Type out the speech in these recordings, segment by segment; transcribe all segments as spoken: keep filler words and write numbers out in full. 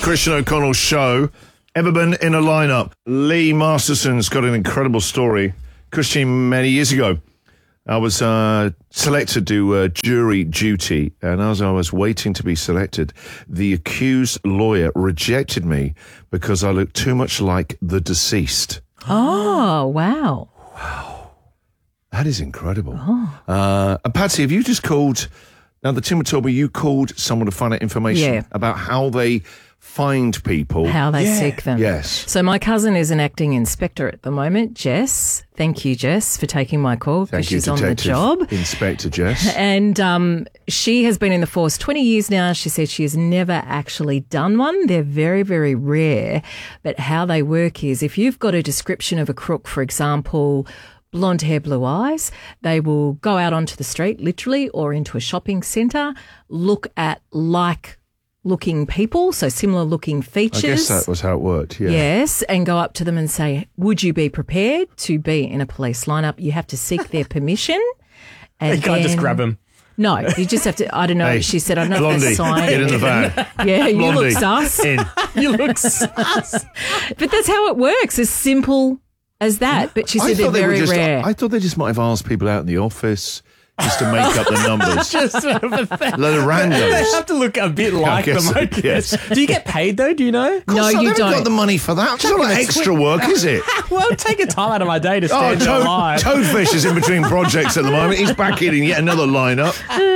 Christian O'Connell's show. Ever been in a lineup? Lee Masterson's got an incredible story. Christian, many years ago, I was uh, selected to do uh, jury duty, and as I was waiting to be selected, the accused lawyer rejected me because I looked too much like the deceased. Oh, wow. Wow. That is incredible. Oh. Uh, and Patsy, have you just called... Now, the Tim told me you called someone to find out information yeah. about how they find people. How they yeah. seek them. Yes. So my cousin is an acting inspector at the moment, Jess. Thank you, Jess, for taking my call because she's on the job. Inspector Jess. And um, she has been in the force twenty years now. She said she has never actually done one. They're very, very rare. But how they work is if you've got a description of a crook, for example, blonde hair, blue eyes, they will go out onto the street, literally, or into a shopping centre, look at like looking people, so similar looking features. I guess that was how it worked, yeah. Yes, and go up to them and say, would you be prepared to be in a police lineup? You have to seek their permission. And you can't then, just grab them. No, you just have to, I don't know, Hey, she said, I don't know Blondie, if they sign. get in the van. Yeah, you Blondie, look sus. in. You look sus. But that's how it works, as simple as that. But she I said they're thought they were very just, rare. I thought they just might have asked people out in the office just to make up the numbers. Just sort of a thing. Load of They randos. have to look a bit like guess them, so, I guess. yes. Do you get paid, though? Do you know? No, So you they haven't don't. got the money for that. It's not like extra work, is it? Well, take a time out of my day to Oh, stand there Toad, live. Toadfish is in between projects at the moment. He's back in yet another lineup.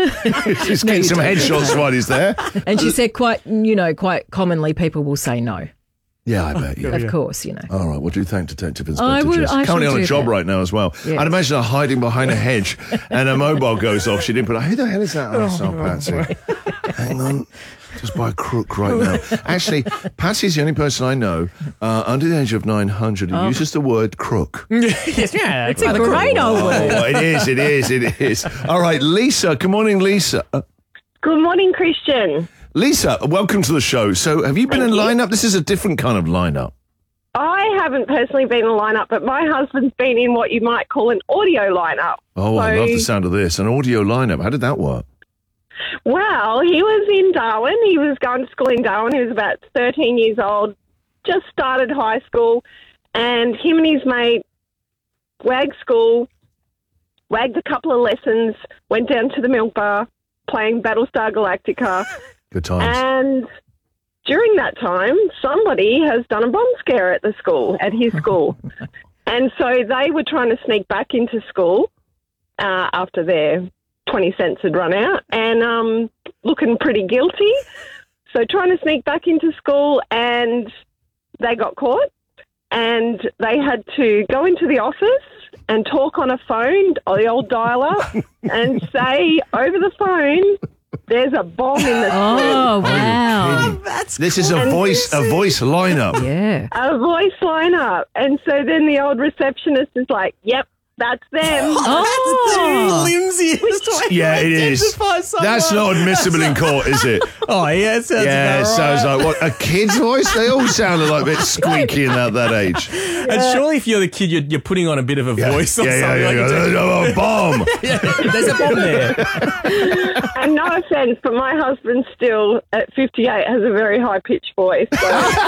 He's getting some headshots while he's there. And she said quite, you know, quite commonly people will say no. Yeah, I bet. Yeah. Of course, you know. All right, well, do thank Detective Inspector I would- Jess. I Currently shall on a do job that. right now as well. Yes. I'd imagine her hiding behind a hedge and her mobile goes off. She didn't put, who the hell is that? Oh, it's not Patsy. Hang on. Just by a crook right now. Actually, Patsy's the only person I know uh, under the age of nine hundred who Oh. uses the word crook. Yes, yeah. It's a great old word. Oh, it is, it is, it is. All right, Lisa. Good morning, Lisa. Uh, Good morning, Christian. Lisa, welcome to the show. So have you been Thank in you. lineup? This is a different kind of lineup. I haven't personally been in a lineup, but my husband's been in what you might call an audio lineup. Oh, I So- love the sound of this. An audio lineup. How did that work? Well, he was in Darwin. He was going to school in Darwin. He was about thirteen years old, just started high school, and him and his mate wagged school, wagged a couple of lessons, went down to the milk bar, playing Battlestar Galactica, Good times. and during that time, somebody has done a bomb scare at the school, at his school. And so they were trying to sneak back into school uh, after their twenty cents had run out and um, looking pretty guilty. So trying to sneak back into school, and they got caught, and they had to go into the office and talk on a phone, or the old dial-up, and say over the phone, there's a bomb in the school. Oh, wow. Kidding. This is a voice, a voice lineup. Yeah. A voice lineup. And so then the old receptionist is like, yep, that's them. Oh. Flimsiest way Yeah, to it is. identify someone. That's not admissible in court, is it? Oh, yeah, it sounds Yeah, it about sounds right. like what a kid's voice. They all sounded like a bit squeaky in that, that age. And surely if you're the kid, you're, you're putting on a bit of a Yeah, voice or yeah, yeah, something. yeah, like yeah. you're Oh, a bomb. taking- There's a bomb there. And no offence, but my husband still, at fifty-eight, has a very high-pitched voice. So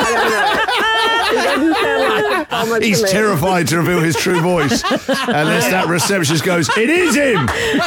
I don't know. It doesn't sound like a bomber to He's me. terrified to reveal his true voice unless that receptionist goes, "It is him."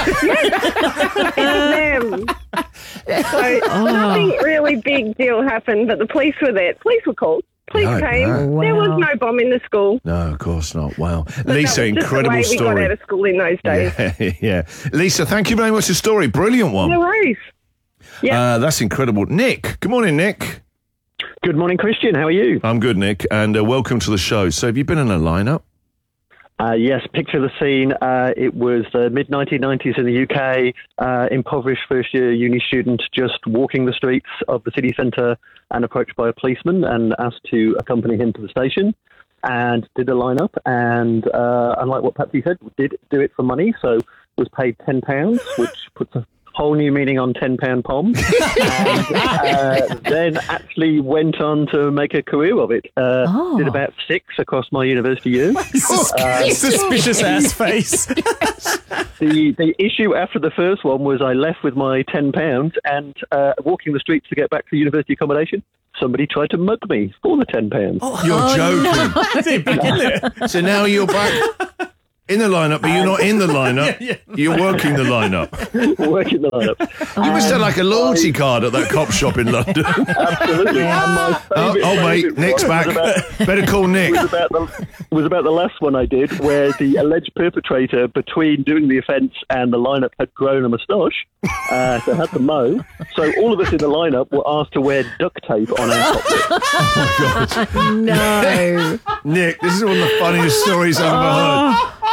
It's them. So Oh. nothing really big deal happened, but the police were there. Police were called. Police No, came. no. There was Wow. no bomb in the school. No, of course not. Wow, But Lisa, that was just incredible the way story. we got out of school in those days. Yeah, yeah. Lisa, thank you very much for the story. Brilliant one. No worries. Yeah. Uh, that's incredible. Nick, good morning, Nick. Good morning, Christian. How are you? I'm good, Nick, and uh, welcome to the show. So, have you been in a lineup? Uh, yes, picture the scene. Uh, it was the mid nineteen nineties in the U K. Uh, impoverished first-year uni student just walking the streets of the city centre and approached by a policeman and asked to accompany him to the station, and did a lineup. And uh, unlike what Patsy said, did do it for money. So was paid ten pounds, which puts a whole new meaning on ten pound pom, and uh, then actually went on to make a career of it. Uh, Oh. Did about six across my university years. Uh, suspicious ass face. The the issue after the first one was I left with my ten pounds and uh, walking the streets to get back to university accommodation. Somebody tried to mug me for the ten pounds. You're joking. That's it, back in there. So now you're back in the lineup, but you're not in the lineup. Yeah, You're working the lineup. Working the lineup. You must have like a loyalty card at that cop shop in London. Absolutely. And my Oh, favourite- oh mate, favourite Nick's one back. was about- Better call Nick. was about the was about the last one I did, where the alleged perpetrator, between doing the offence and the lineup, had grown a moustache, uh, so had to mow. So all of us in the lineup were asked to wear duct tape on our top lip. No. Nick, this is one of the funniest stories I've ever heard.